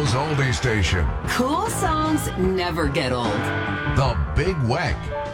Chicago's oldie station. Cool songs never get old. The Big Weck.